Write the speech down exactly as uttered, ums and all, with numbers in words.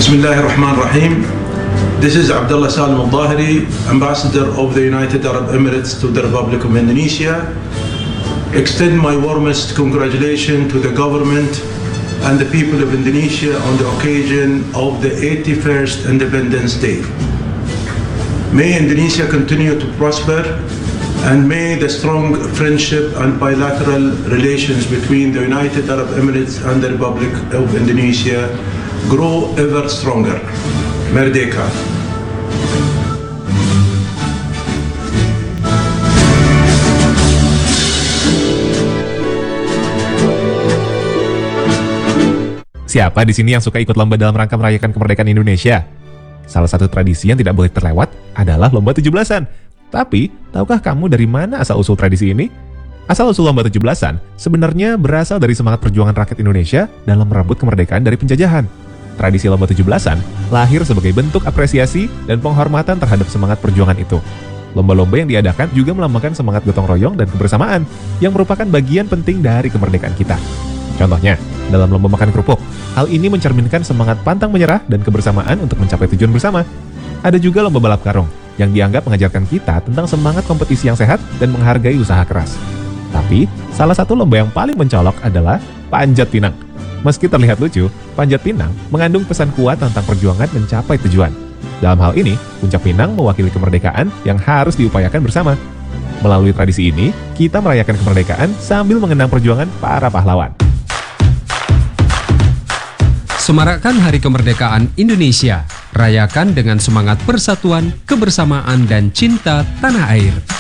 Bismillahirrahmanirrahim. This is Abdullah Salim Al-Dhahiri, Ambassador of the United Arab Emirates to the Republic of Indonesia. Extend my warmest congratulations to the government and the people of Indonesia on the occasion of the eighty-first Independence Day. May Indonesia continue to prosper, and may the strong friendship and bilateral relations between the United Arab Emirates and the Republic of Indonesia grow ever stronger. Merdeka. Siapa di sini yang suka ikut lomba dalam rangka merayakan kemerdekaan Indonesia? Salah satu tradisi yang tidak boleh terlewat adalah lomba tujuh belasan. Tapi, tahukah kamu dari mana asal-usul tradisi ini? Asal-usul lomba tujuh belasan sebenarnya berasal dari semangat perjuangan rakyat Indonesia dalam merebut kemerdekaan dari penjajahan. Tradisi lomba tujuh belasan lahir sebagai bentuk apresiasi dan penghormatan terhadap semangat perjuangan itu. Lomba-lomba yang diadakan juga melambangkan semangat gotong royong dan kebersamaan yang merupakan bagian penting dari kemerdekaan kita. Contohnya, dalam lomba makan kerupuk, hal ini mencerminkan semangat pantang menyerah dan kebersamaan untuk mencapai tujuan bersama. Ada juga lomba balap karung, yang dianggap mengajarkan kita tentang semangat kompetisi yang sehat dan menghargai usaha keras. Tapi, salah satu lomba yang paling mencolok adalah panjat pinang. Meski terlihat lucu, panjat pinang mengandung pesan kuat tentang perjuangan mencapai tujuan. Dalam hal ini, puncak pinang mewakili kemerdekaan yang harus diupayakan bersama. Melalui tradisi ini, kita merayakan kemerdekaan sambil mengenang perjuangan para pahlawan. Semarakkan Hari Kemerdekaan Indonesia. Rayakan dengan semangat persatuan, kebersamaan, dan cinta tanah air.